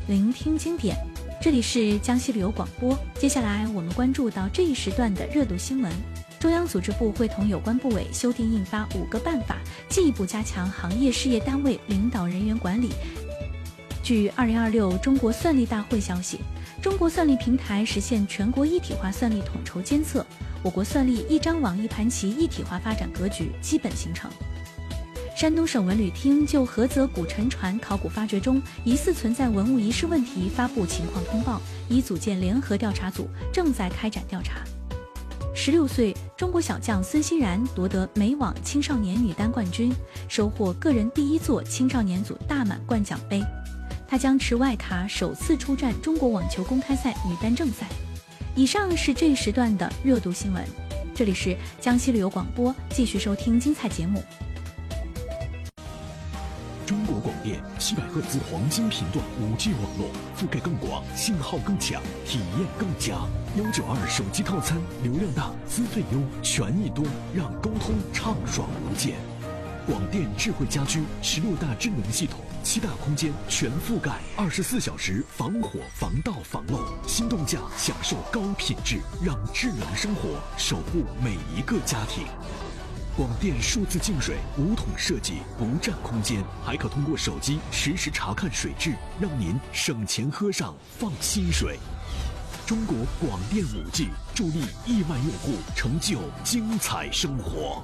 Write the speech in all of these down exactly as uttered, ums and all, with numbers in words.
聆听经典。这里是江西旅游广播，接下来我们关注到这一时段的热度新闻。中央组织部会同有关部委修订印发五个办法，进一步加强行业事业单位领导人员管理。据二零二六中国算力大会消息，中国算力平台实现全国一体化算力统筹监测，我国算力一张网一盘棋一体化发展格局基本形成。山东省文旅厅就菏泽古沉船考古发掘中疑似存在文物遗失问题发布情况通报，已组建联合调查组，正在开展调查。十六岁中国小将孙欣然夺得美网青少年女单冠军，收获个人第一座青少年组大满贯奖杯。她将持外卡首次出战中国网球公开赛女单正赛。以上是这一时段的热度新闻，这里是江西旅游广播，继续收听精彩节目。 中国广电七百赫兹黄金频段 五 G 网络，覆盖更广，信号更强，体验更佳。幺九二手机套餐，流量大，资费优，权益多，让沟通畅爽无间。广电智慧家居十六大智能系统，七大空间全覆盖，二十四小时防火、防盗、防漏。心动价享受高品质，让智能生活守护每一个家庭。广电数字净水无桶设计，不占空间，还可通过手机实时查看水质，让您省钱喝上放心水。中国广电 五 G 助力亿万用户成就精彩生活。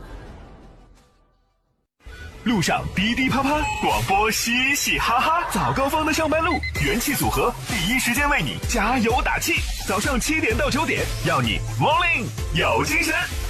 路上滴滴啪啪，广播嘻嘻哈哈，早高峰的上班路，元气组合第一时间为你加油打气。早上七点到九点，要你 morning 有精神。